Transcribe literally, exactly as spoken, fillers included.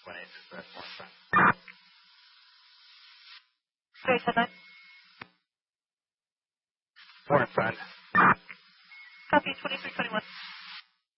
one eight six five four friend. Sorry, ten nine. Morning, friend. Copy twenty-three twenty-one.